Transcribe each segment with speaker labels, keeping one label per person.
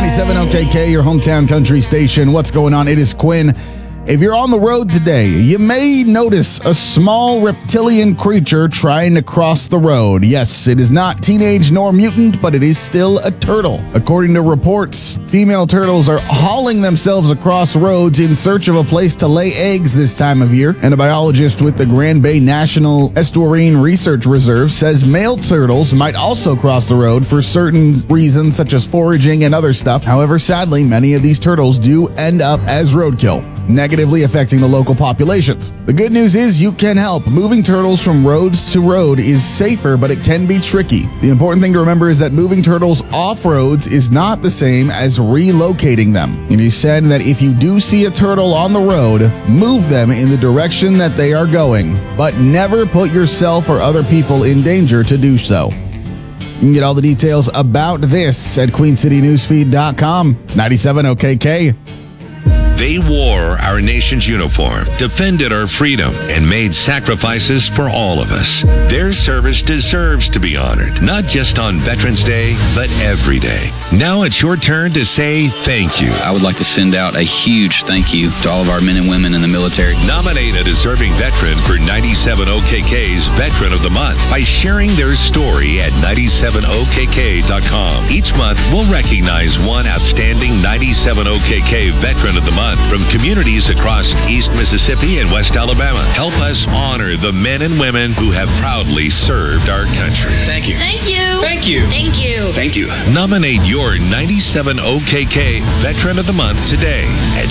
Speaker 1: 97 OKK, your hometown country station. What's going on? It is Quinn. If you're on the road today, you may notice a small reptilian creature trying to cross the road. Yes, it is not teenage nor mutant, but it is still a turtle. According to reports, female turtles are hauling themselves across roads in search of a place to lay eggs this time of year. And a biologist with the Grand Bay National Estuarine Research Reserve says male turtles might also cross the road for certain reasons, such as foraging and other stuff. However, sadly, many of these turtles do end up as roadkill, negatively affecting the local populations. The good news is you can help. Moving turtles from roads to road is safer, but it can be tricky. The important thing to remember is that moving turtles off roads is not the same as relocating them. It is said that if you do see a turtle on the road, move them in the direction that they are going, but never put yourself or other people in danger to do so. You can get all the details about this at QueenCityNewsFeed.com. It's 97 OKK.
Speaker 2: They wore our nation's uniform, defended our freedom, and made sacrifices for all of us. Their service deserves to be honored, not just on Veterans Day, but every day. Now it's your turn to say thank you.
Speaker 3: I would like to send out a huge thank you to all of our men and women in the military.
Speaker 2: Nominate a deserving veteran for 97 OKK's Veteran of the Month by sharing their story at 97okk.com. Each month, we'll recognize one outstanding 97 OKK Veteran of the Month from communities across East Mississippi and West Alabama. Help us honor the men and women who have proudly served our country.
Speaker 3: Thank you.
Speaker 4: Thank you.
Speaker 3: Thank you.
Speaker 4: Thank you.
Speaker 3: Thank you.
Speaker 2: Nominate your 97 OKK Veteran of the Month today at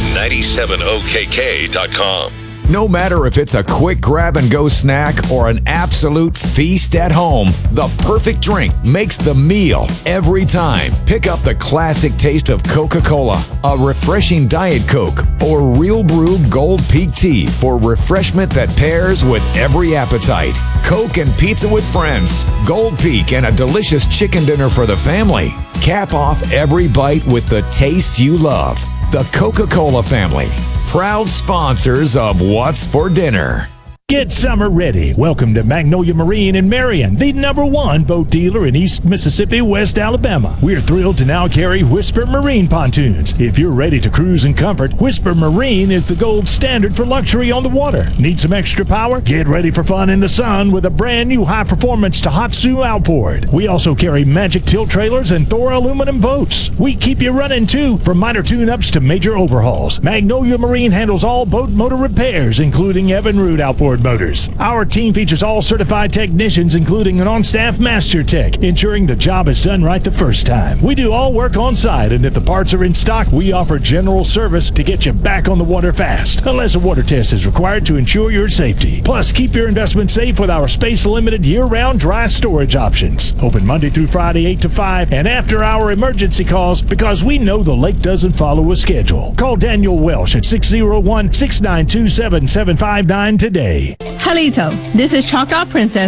Speaker 2: 97okk.com.
Speaker 5: No matter if it's a quick grab-and-go snack or an absolute feast at home, the perfect drink makes the meal every time. Pick up the classic taste of Coca-Cola, a refreshing Diet Coke, or Real Brew Gold Peak Tea for refreshment that pairs with every appetite. Coke and pizza with friends, Gold Peak and a delicious chicken dinner for the family. Cap off every bite with the taste you love. The Coca-Cola family. Proud sponsors of What's for Dinner.
Speaker 6: Get summer ready. Welcome to Magnolia Marine in Marion, the #1 boat dealer in East Mississippi, West Alabama. We're thrilled to now carry Whisper Marine pontoons. If you're ready to cruise in comfort, Whisper Marine is the gold standard for luxury on the water. Need some extra power? Get ready for fun in the sun with a brand new high-performance Tohatsu outboard. We also carry Magic tilt trailers and Thor aluminum boats. We keep you running too, from minor tune-ups to major overhauls. Magnolia Marine handles all boat motor repairs, including Evinrude outboard motors. Our team features all certified technicians, including an on-staff master tech, ensuring the job is done right the first time. We do all work on site, and if the parts are in stock, we offer general service to get you back on the water fast, unless a water test is required to ensure your safety. Plus, keep your investment safe with our space-limited year-round dry storage options. Open Monday through Friday, 8 to 5, and after-hour emergency calls, because we know the lake doesn't follow a schedule. Call Daniel Welsh at 601-692-7759 today.
Speaker 7: Halito, this is Chalkdot Princess